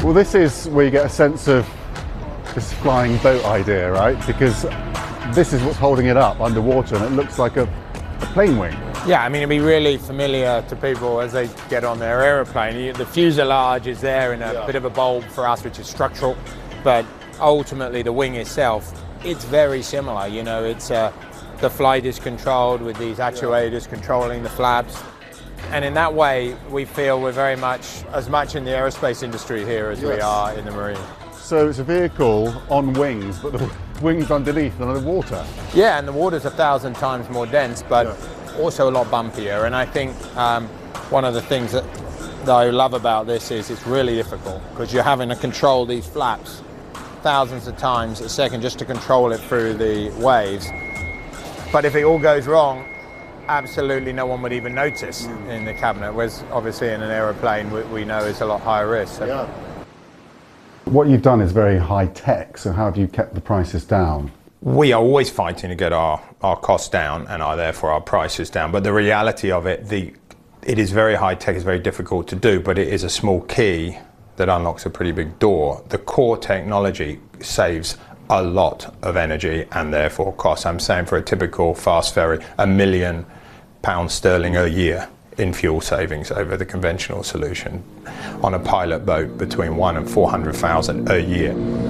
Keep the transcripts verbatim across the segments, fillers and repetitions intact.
Well, this is where you get a sense of this flying boat idea, right? Because this is what's holding it up underwater, and it looks like a, a plane wing. Yeah, I mean, it'd be really familiar to people as they get on their aeroplane. The fuselage is there in a yeah. bit of a bulb for us, which is structural, but ultimately the wing itself, it's very similar. You know, it's uh, the flight is controlled with these actuators yeah. controlling the flaps. And in that way, we feel we're very much, as much in the aerospace industry here as yes. we are in the marine. So it's a vehicle on wings, but the wings underneath and underwater. Yeah, and the water's a thousand times more dense, but yeah. also a lot bumpier. And I think um, one of the things that, that I love about this is it's really difficult because you're having to control these flaps thousands of times a second just to control it through the waves. But if it all goes wrong, absolutely no one would even notice mm. in the cabinet, whereas obviously in an aeroplane we, we know it's a lot higher risk. So. Yeah. What you've done is very high tech, so how have you kept the prices down? We are always fighting to get our, our costs down and our, therefore our prices down, but the reality of it, the, it is very high tech, it's very difficult to do, but it is a small key that unlocks a pretty big door. The core technology saves a lot of energy and therefore costs. I'm saying for a typical fast ferry, a million pounds sterling a year in fuel savings over the conventional solution. On a pilot boat, between one and four hundred thousand a year.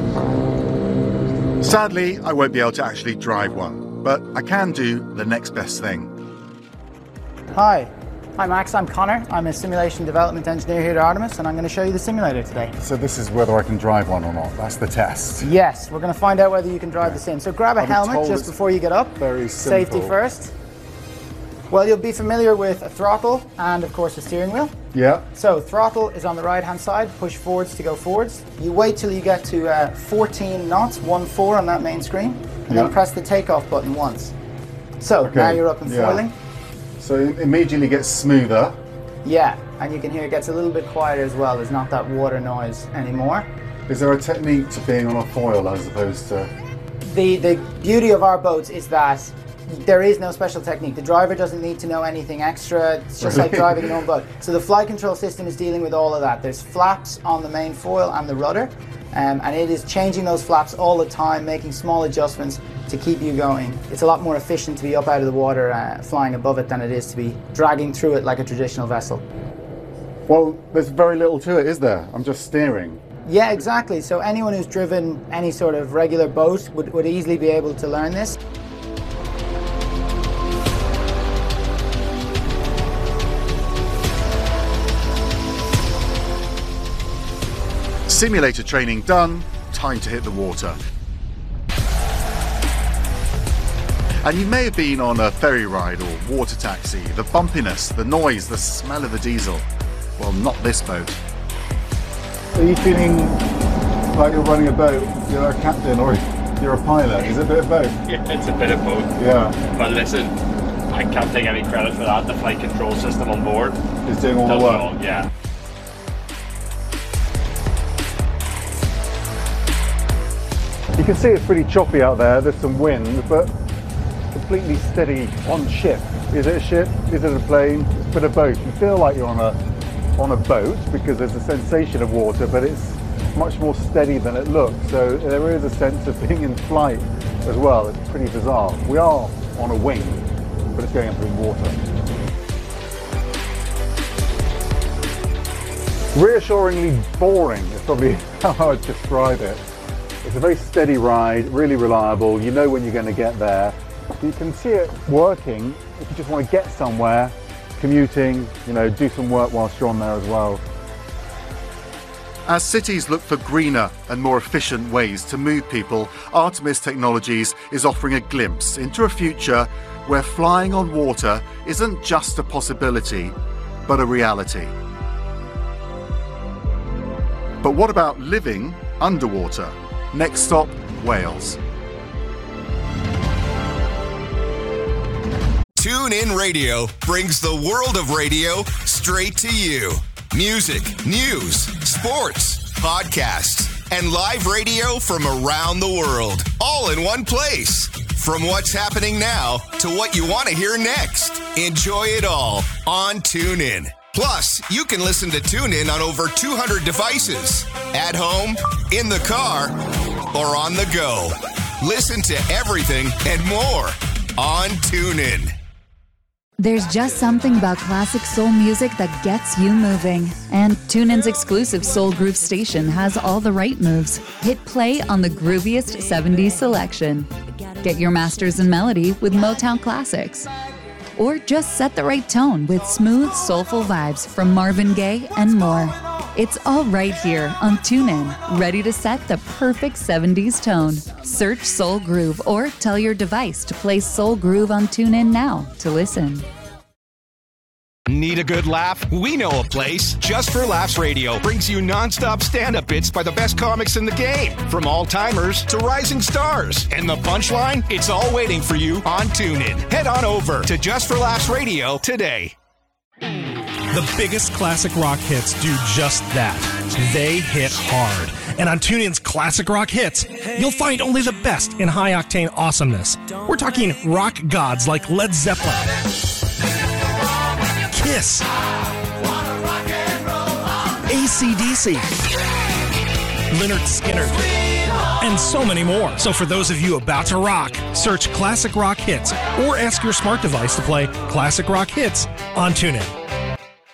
Sadly, I won't be able to actually drive one, but I can do the next best thing. Hi, I'm Max, I'm Connor. I'm a simulation development engineer here at Artemis, and I'm going to show you the simulator today. So this is whether I can drive one or not, that's the test? Yes, we're going to find out whether you can drive yeah. the sim. So grab a I'll helmet just before you get up. Very simple. Safety first. Well, you'll be familiar with a throttle and of course a steering wheel. Yeah. So throttle is on the right hand side, push forwards to go forwards. You wait till you get to uh, fourteen knots, one four on that main screen, and yeah. then press the takeoff button once. So okay. now you're up and yeah. foiling. So it immediately gets smoother. Yeah, and you can hear it gets a little bit quieter as well. There's not that water noise anymore. Is there a technique to being on a foil as opposed to... The, the beauty of our boats is that there is no special technique. The driver doesn't need to know anything extra. It's just like driving your own boat. So the flight control system is dealing with all of that. There's flaps on the main foil and the rudder, um, and it is changing those flaps all the time, making small adjustments to keep you going. It's a lot more efficient to be up out of the water uh, flying above it than it is to be dragging through it like a traditional vessel. Well, there's very little to it, is there? I'm just steering. Yeah, exactly. So anyone who's driven any sort of regular boat would, would easily be able to learn this. Simulator training done, time to hit the water. And you may have been on a ferry ride or water taxi. The bumpiness, the noise, the smell of the diesel. Well, not this boat. Are you feeling like you're running a boat? You're a captain or you're a pilot? Is it a bit of both? Yeah, it's a bit of both. Yeah. But listen, I can't take any credit for that. The flight control system on board is doing all the work. All, yeah. You can see it's pretty choppy out there. There's some wind, but completely steady on ship. Is it a ship? Is it a plane? It's a bit of both. You feel like you're on a on a boat because there's a sensation of water, but it's much more steady than it looks. So there is a sense of being in flight as well. It's pretty bizarre. We are on a wing, but it's going up in water. Reassuringly boring is probably how I would describe it. It's a very steady ride, really reliable. You know when you're going to get there. You can see it working if you just want to get somewhere, commuting, you know, do some work whilst you're on there as well. As cities look for greener and more efficient ways to move people, Artemis Technologies is offering a glimpse into a future where flying on water isn't just a possibility, but a reality. But what about living underwater? Next stop, Wales. TuneIn Radio brings the world of radio straight to you. Music, news, sports, podcasts, and live radio from around the world, all in one place. From what's happening now to what you want to hear next. Enjoy it all on TuneIn. Plus, you can listen to TuneIn on over two hundred devices. At home, in the car, or on the go. Listen to everything and more on TuneIn. There's just something about classic soul music that gets you moving. And TuneIn's exclusive Soul Groove station has all the right moves. Hit play on the grooviest seventies selection. Get your masters in melody with Motown classics. Or just set the right tone with smooth, soulful vibes from Marvin Gaye and more. It's all right here on TuneIn, ready to set the perfect seventies tone. Search Soul Groove or tell your device to play Soul Groove on TuneIn now to listen. Need a good laugh? We know a place. Just for Laughs Radio brings you non-stop stand-up bits by the best comics in the game, from all-timers to rising stars. And the punchline? It's all waiting for you on TuneIn. Head on over to Just for Laughs Radio today. The biggest classic rock hits do just that. They hit hard. And on TuneIn's Classic Rock Hits, you'll find only the best in high-octane awesomeness. We're talking rock gods like Led Zeppelin, Kiss, A C D C, Lynyrd Skynyrd, and so many more. So for those of you about to rock, search Classic Rock Hits or ask your smart device to play Classic Rock Hits on TuneIn.